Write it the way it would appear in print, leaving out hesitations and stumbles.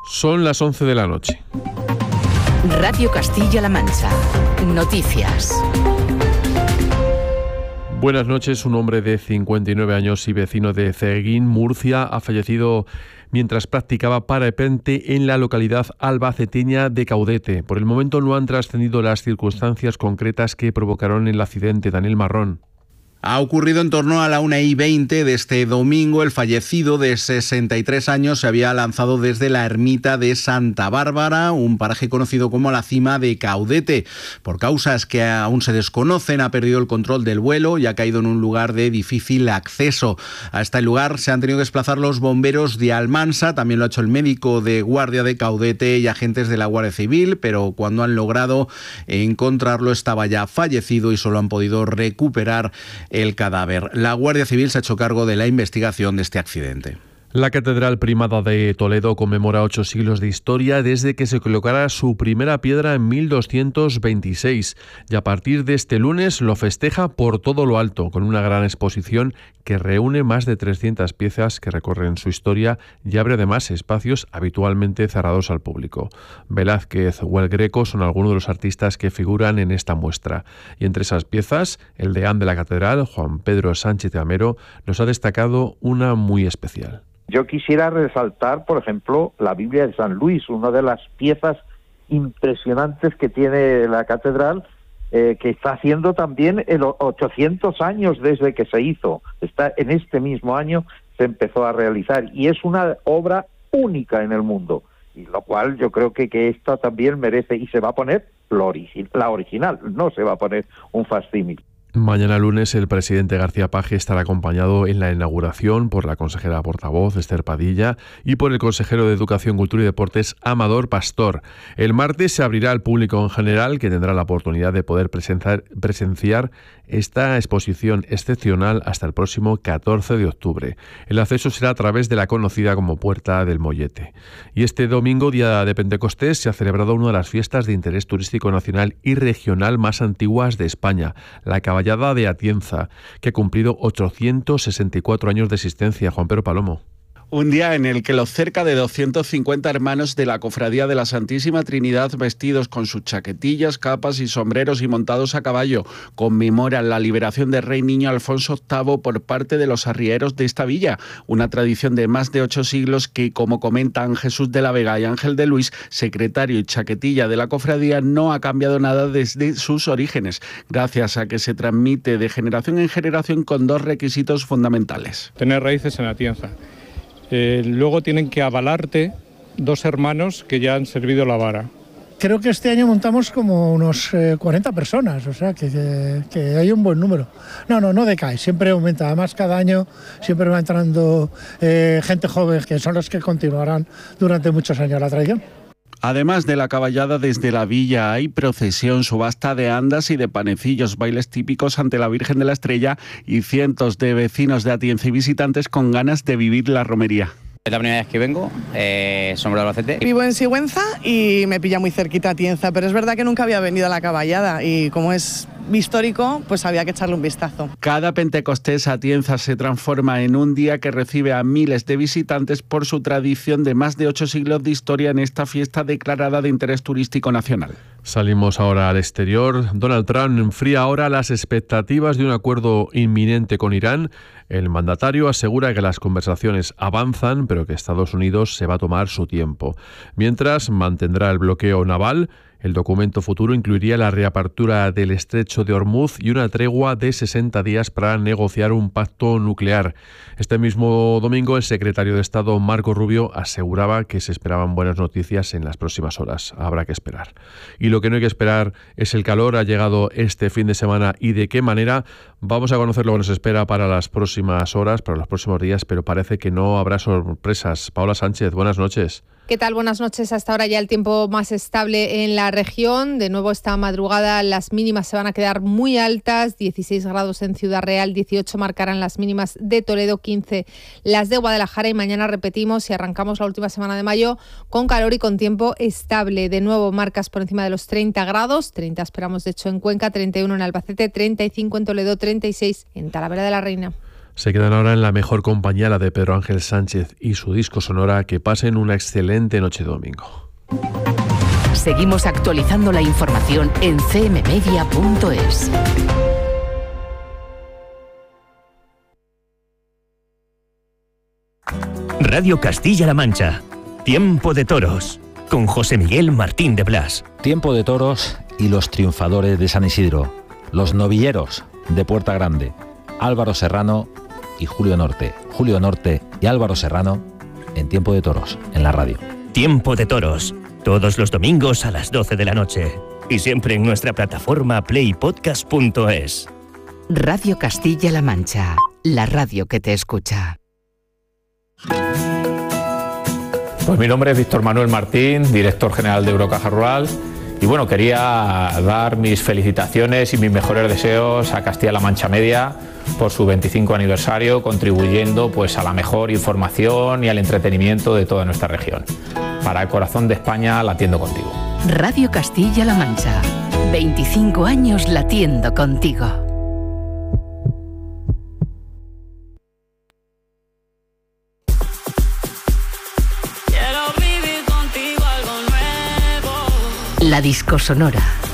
Son las 11 de la noche. Radio Castilla-La Mancha. Noticias. Buenas noches. Un hombre de 59 años y vecino de Ceguín, Murcia, ha fallecido mientras practicaba parapente en la localidad albaceteña de Caudete. Por el momento no han trascendido las circunstancias concretas que provocaron el accidente. Daniel Marrón. Ha ocurrido en torno a la 1:20 de este domingo. El fallecido, de 63 años, se había lanzado desde la ermita de Santa Bárbara, un paraje conocido como la cima de Caudete. Por causas que aún se desconocen, ha perdido el control del vuelo y ha caído en un lugar de difícil acceso. A este lugar se han tenido que desplazar los bomberos de Almansa, también lo ha hecho el médico de guardia de Caudete y agentes de la Guardia Civil, pero cuando han logrado encontrarlo estaba ya fallecido y solo han podido recuperar el cadáver. La Guardia Civil se ha hecho cargo de la investigación de este accidente. La Catedral Primada de Toledo conmemora 8 siglos de historia desde que se colocara su primera piedra en 1226 y a partir de este lunes lo festeja por todo lo alto, con una gran exposición que reúne más de 300 piezas que recorren su historia y abre además espacios habitualmente cerrados al público. Velázquez o El Greco son algunos de los artistas que figuran en esta muestra. Y entre esas piezas, el deán de la Catedral, Juan Pedro Sánchez de Amero, nos ha destacado una muy especial. Yo quisiera resaltar, por ejemplo, la Biblia de San Luis, una de las piezas impresionantes que tiene la catedral, que está haciendo también 800 años desde que se hizo. En este mismo año se empezó a realizar y es una obra única en el mundo, y lo cual yo creo que esta también merece, y se va a poner la original, no se va a poner un facsímil. Mañana lunes el presidente García Page estará acompañado en la inauguración por la consejera portavoz Esther Padilla y por el consejero de Educación, Cultura y Deportes Amador Pastor. El martes se abrirá al público en general, que tendrá la oportunidad de poder presenciar esta exposición excepcional hasta el próximo 14 de octubre. El acceso será a través de la conocida como Puerta del Mollete. Y este domingo, día de Pentecostés, se ha celebrado una de las fiestas de interés turístico nacional y regional más antiguas de España, la Caballada de Atienza, que ha cumplido 864 años de existencia. Juan Pedro Palomo. Un día en el que los cerca de 250 hermanos de la Cofradía de la Santísima Trinidad, vestidos con sus chaquetillas, capas y sombreros y montados a caballo, conmemoran la liberación del rey niño Alfonso VIII por parte de los arrieros de esta villa, una tradición de más de 8 siglos que, como comentan Jesús de la Vega y Ángel de Luis, secretario y chaquetilla de la Cofradía, no ha cambiado nada desde sus orígenes, gracias a que se transmite de generación en generación con 2 requisitos fundamentales. Tener raíces en Atienza. Luego tienen que avalarte 2 hermanos que ya han servido la vara. Creo que este año montamos como unos 40 personas, o sea que hay un buen número. No decae, siempre aumenta. Además, cada año siempre va entrando gente joven, que son los que continuarán durante muchos años la tradición. Además de la caballada, desde la villa hay procesión, subasta de andas y de panecillos, bailes típicos ante la Virgen de la Estrella y cientos de vecinos de Atienza y visitantes con ganas de vivir la romería. Es la primera vez que vengo, somos de Albacete. Vivo en Sigüenza y me pilla muy cerquita Atienza, pero es verdad que nunca había venido a la caballada y como es histórico, pues había que echarle un vistazo. Cada Pentecostés, Atienza se transforma en un día que recibe a miles de visitantes por su tradición de más de 8 siglos de historia en esta fiesta declarada de interés turístico nacional. Salimos ahora al exterior. Donald Trump enfría ahora las expectativas de un acuerdo inminente con Irán. El mandatario asegura que las conversaciones avanzan, pero que Estados Unidos se va a tomar su tiempo. Mientras, mantendrá el bloqueo naval. El documento futuro incluiría la reapertura del estrecho de Hormuz y una tregua de 60 días para negociar un pacto nuclear. Este mismo domingo, el secretario de Estado, Marco Rubio, aseguraba que se esperaban buenas noticias en las próximas horas. Habrá que esperar. Y lo que no hay que esperar es el calor. Ha llegado este fin de semana y de qué manera. Vamos a conocer lo que nos espera para las próximas horas, para los próximos días, pero parece que no habrá sorpresas. Paola Sánchez, buenas noches. ¿Qué tal? Buenas noches. Hasta ahora ya el tiempo más estable en la región. De nuevo esta madrugada las mínimas se van a quedar muy altas. 16 grados en Ciudad Real, 18 marcarán las mínimas de Toledo, 15 las de Guadalajara. Y mañana repetimos y arrancamos la última semana de mayo con calor y con tiempo estable. De nuevo marcas por encima de los 30 grados. 30 esperamos de hecho en Cuenca, 31 en Albacete, 35 en Toledo, 36 en Talavera de la Reina. Se quedan ahora en la mejor compañía, la de Pedro Ángel Sánchez y su disco Sonora. Que pasen una excelente noche de domingo. Seguimos actualizando la información en cmmedia.es. Radio Castilla-La Mancha. Tiempo de Toros. Con José Miguel Martín de Blas. Tiempo de Toros y los triunfadores de San Isidro. Los novilleros de Puerta Grande. Álvaro Serrano y Julio Norte. Julio Norte y Álvaro Serrano en Tiempo de Toros, en la radio. Tiempo de Toros, todos los domingos a las 12 de la noche. Y siempre en nuestra plataforma playpodcast.es. Radio Castilla-La Mancha, la radio que te escucha. Pues mi nombre es Víctor Manuel Martín, director general de Eurocaja Rural. Y bueno, quería dar mis felicitaciones y mis mejores deseos a Castilla-La Mancha Media por su 25 aniversario, contribuyendo pues a la mejor información y al entretenimiento de toda nuestra región. Para el corazón de España, latiendo contigo. Radio Castilla-La Mancha, 25 años latiendo contigo. La disco sonora.